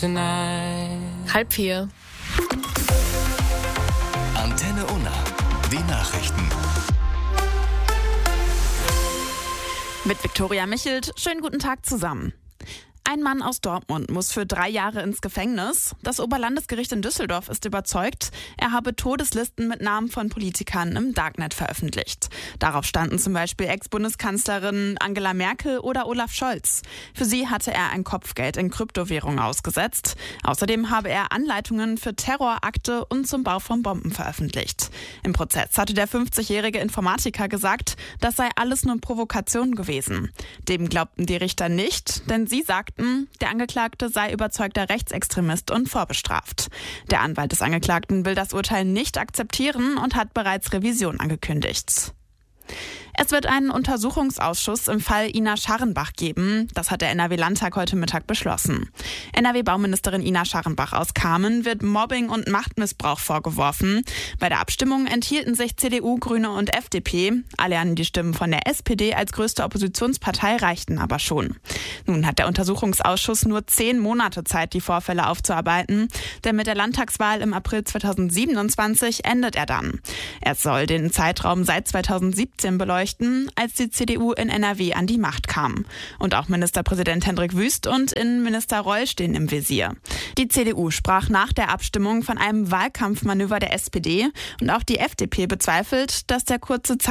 tonight. 3:30. Antenne Unna. Die Nachrichten. Mit Viktoria Michelt. Schönen guten Tag zusammen. Ein Mann aus Dortmund muss für 3 Jahre ins Gefängnis. Das Oberlandesgericht in Düsseldorf ist überzeugt, er habe Todeslisten mit Namen von Politikern im Darknet veröffentlicht. Darauf standen zum Beispiel Ex-Bundeskanzlerin Angela Merkel oder Olaf Scholz. Für sie hatte er ein Kopfgeld in Kryptowährungen ausgesetzt. Außerdem habe er Anleitungen für Terrorakte und zum Bau von Bomben veröffentlicht. Im Prozess hatte der 50-jährige Informatiker gesagt, das sei alles nur Provokation gewesen. Dem glaubten die Richter nicht, denn sie sagten, der Angeklagte sei überzeugter Rechtsextremist und vorbestraft. Der Anwalt des Angeklagten will das Urteil nicht akzeptieren und hat bereits Revision angekündigt. Es wird einen Untersuchungsausschuss im Fall Ina Scharrenbach geben. Das hat der NRW-Landtag heute Mittag beschlossen. NRW-Bauministerin Ina Scharrenbach aus Kamen wird Mobbing und Machtmissbrauch vorgeworfen. Bei der Abstimmung enthielten sich CDU, Grüne und FDP. Alle an die Stimmen von der SPD als größte Oppositionspartei reichten aber schon. Nun hat der Untersuchungsausschuss nur 10 Monate Zeit, die Vorfälle aufzuarbeiten. Denn mit der Landtagswahl im April 2027 endet er dann. Er soll den Zeitraum seit 2017 beleuchten, als die CDU in NRW an die Macht kam. Und auch Ministerpräsident Hendrik Wüst und Innenminister Reul stehen im Visier. Die CDU sprach nach der Abstimmung von einem Wahlkampfmanöver der SPD und auch die FDP bezweifelt, dass der kurze